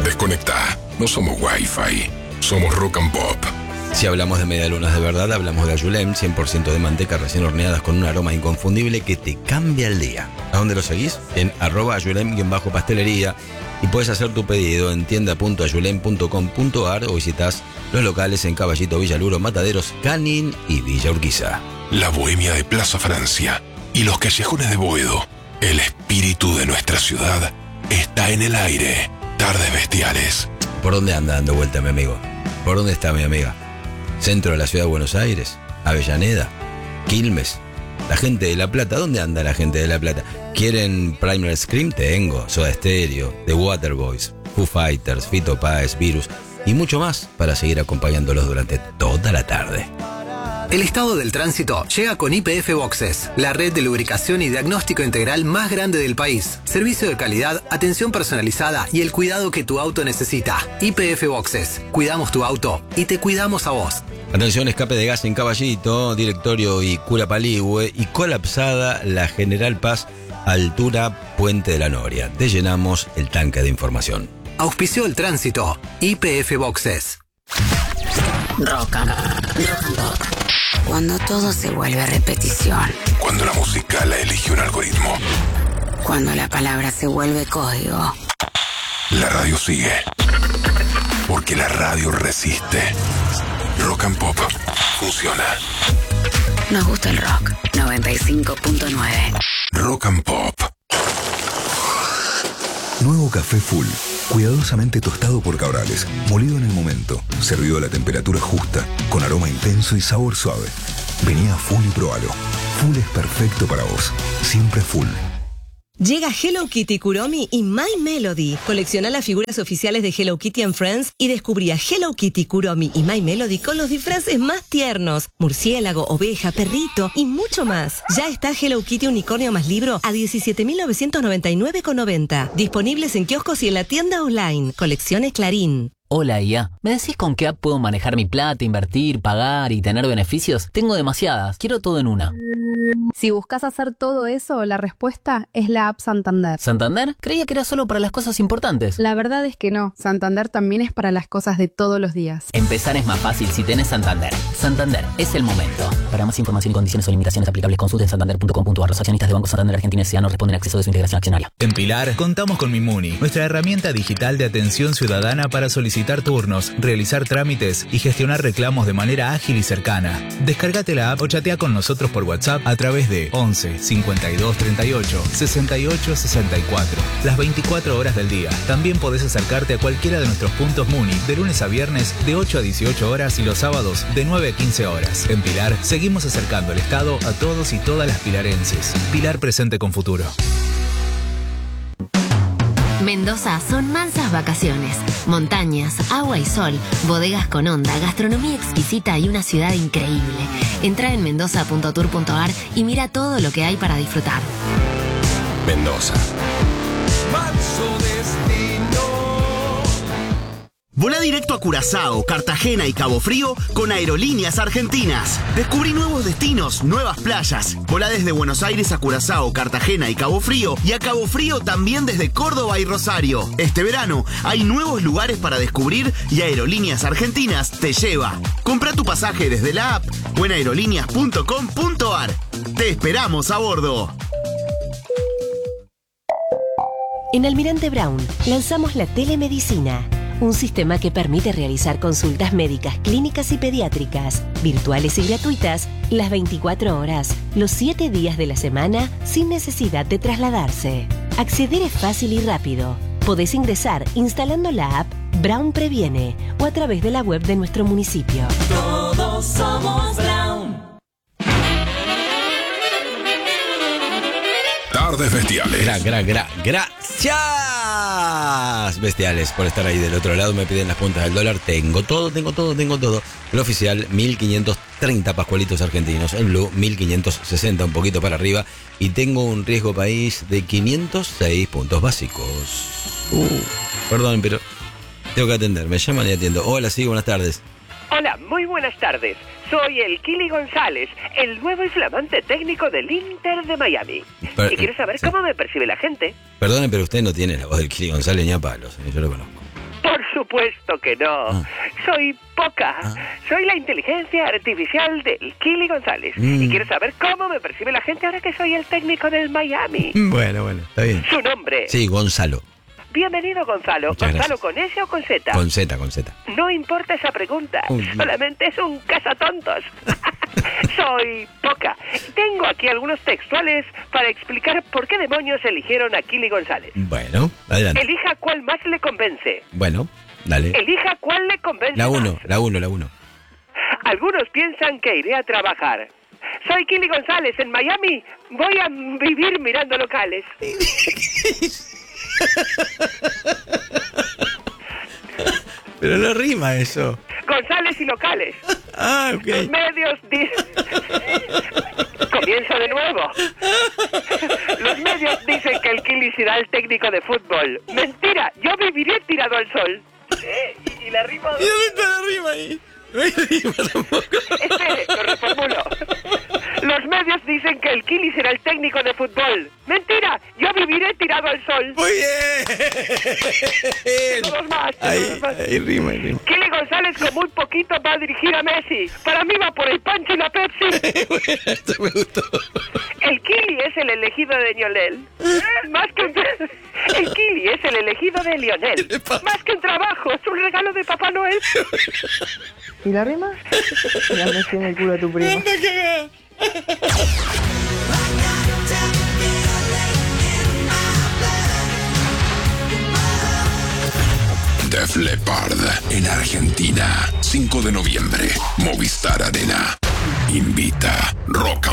Desconectá. No somos Wi-Fi. Somos Rock and Pop. Si hablamos de medialunas de verdad, hablamos de Ayulem, 100% de manteca recién horneadas con un aroma inconfundible que te cambia el día. ¿A dónde lo seguís? En @ayulem_pastelería. Y puedes hacer tu pedido en tienda.ayulem.com.ar o visitas los locales en Caballito, Villaluro, Mataderos, Canin y Villa Urquiza. La bohemia de Plaza Francia y los callejones de Boedo. El espíritu de nuestra ciudad está en el aire. Tardes Bestiales. ¿Por dónde anda dando vuelta mi amigo? ¿Por dónde está mi amiga? ¿Centro de la ciudad de Buenos Aires? ¿Avellaneda? ¿Quilmes? ¿La gente de La Plata? ¿Dónde anda la gente de La Plata? ¿Quieren Primal Scream? Tengo. Soda Stereo, The Waterboys, Foo Fighters, Fito Páez, Virus y mucho más para seguir acompañándolos durante toda la tarde. El estado del tránsito llega con YPF Boxes, la red de lubricación y diagnóstico integral más grande del país. Servicio de calidad, atención personalizada y el cuidado que tu auto necesita. YPF Boxes. Cuidamos tu auto y te cuidamos a vos. Atención, escape de gas en Caballito, Directorio y Cura Paligüe y colapsada la General Paz, altura Puente de la Noria. Te llenamos el tanque de información. Auspició el tránsito. YPF Boxes. Rock and Pop. Cuando todo se vuelve repetición. Cuando la música la elige un algoritmo. Cuando la palabra se vuelve código. La radio sigue. Porque la radio resiste. Rock and Pop funciona. Nos gusta el rock. 95.9. Rock and Pop. Nuevo café Full. Cuidadosamente tostado por Cabrales, molido en el momento, servido a la temperatura justa, con aroma intenso y sabor suave. Vení a Full y probalo. Full es perfecto para vos. Siempre Full. Llega Hello Kitty Kuromi y My Melody. Colecciona las figuras oficiales de Hello Kitty and Friends y descubrí a Hello Kitty, Kuromi y My Melody con los disfraces más tiernos. Murciélago, oveja, perrito y mucho más. Ya está Hello Kitty Unicornio más libro a 17.999,90. Disponibles en kioscos y en la tienda online. Colecciones Clarín. Hola, IA. ¿Me decís con qué app puedo manejar mi plata, invertir, pagar y tener beneficios? Tengo demasiadas. Quiero todo en una. Si buscas hacer todo eso, la respuesta es la app Santander. ¿Santander? Creía que era solo para las cosas importantes. La verdad es que no. Santander también es para las cosas de todos los días. Empezar es más fácil si tenés Santander. Santander, es el momento. Para más información y condiciones o limitaciones aplicables, consulten santander.com.ar. Los accionistas de Banco Santander Argentina S.A. no responden a acceso de su integración accionaria. En Pilar, contamos con Mimuni, nuestra herramienta digital de atención ciudadana para solicitar turnos, realizar trámites y gestionar reclamos de manera ágil y cercana. Descárgate la app o chatea con nosotros por WhatsApp a través de 11 52 38 68 64. Las 24 horas del día. También podés acercarte a cualquiera de nuestros puntos Muni de lunes a viernes de 8 a 18 horas y los sábados de 9 a 15 horas. En Pilar, seguimos acercando el Estado a todos y todas las pilarenses. Pilar presente con futuro. Mendoza son mansas vacaciones, montañas, agua y sol, bodegas con onda, gastronomía exquisita y una ciudad increíble. Entra en mendoza.tour.ar y mira todo lo que hay para disfrutar. Mendoza. Manso destino. Volá directo a Curazao, Cartagena y Cabo Frío con Aerolíneas Argentinas. Descubrí nuevos destinos, nuevas playas. Volá desde Buenos Aires a Curazao, Cartagena y Cabo Frío, y a Cabo Frío también desde Córdoba y Rosario. Este verano hay nuevos lugares para descubrir y Aerolíneas Argentinas te lleva. Compra tu pasaje desde la app o en aerolíneas.com.ar. Te esperamos a bordo. En Almirante Brown lanzamos la telemedicina, un sistema que permite realizar consultas médicas, clínicas y pediátricas, virtuales y gratuitas, las 24 horas, los 7 días de la semana, sin necesidad de trasladarse. Acceder es fácil y rápido. Podés ingresar instalando la app Brown Previene o a través de la web de nuestro municipio. Todos somos Brown. Tardes Bestiales. Gracias, Bestiales, por estar ahí del otro lado. Me piden las puntas del dólar. Tengo todo. El oficial, 1530 pascualitos argentinos. El blue, 1560, un poquito para arriba. Y tengo un riesgo país de 506 puntos básicos. Perdón, pero tengo que atender. Me llaman y atiendo. Hola, sí, buenas tardes. Hola, muy buenas tardes. Soy el Kili González, el nuevo y flamante técnico del Inter de Miami. Y quiero saber cómo me percibe la gente. Perdone, pero usted no tiene la voz del Kili González ni a palos. Yo lo conozco. supuesto que no. Soy Poca. Soy la inteligencia artificial del Kili González. Y quiero saber cómo me percibe la gente ahora que soy el técnico del Miami. Bueno, está bien. Su nombre. Sí, Gonzalo. Bienvenido, Gonzalo. Muchas ¿Gonzalo gracias. con S o con Z? Con Z, con Z. No importa esa pregunta. Solamente es un cazatontos. Soy Poca. Tengo aquí algunos textuales para explicar por qué demonios eligieron a Kili González. Bueno, adelante. Elija cuál más le convence. Bueno, dale. Elija cuál le convence La más. 1. Algunos piensan que iré a trabajar. Soy Kili González en Miami. Voy a vivir mirando locales. Pero no rima eso. González y locales. Ok. Los medios Comienzo de nuevo. Los medios dicen que el Kili será el técnico de fútbol. Mentira, yo viviré tirado al sol. ¿Y la rima? ¿Y dónde está la rima ahí? No hay rima tampoco. Espere, lo reformulo. Los medios dicen que el Kili será el técnico de fútbol. Mentira, yo viviré tirado al sol. Muy bien. Todos más. Hay rima. Kili González con muy poquito va a dirigir a Messi. Para mí va por el Pancho y la Pepsi. Bueno, esto me gustó. El Kili es el elegido de Lionel. El Kili es el elegido de Lionel. Más que un trabajo, es un regalo de Papá Noel. ¿Y la rima? Ya me tiene el culo a tu primo. Def Leppard en Argentina, 5 de noviembre, Movistar Arena. Invita Rock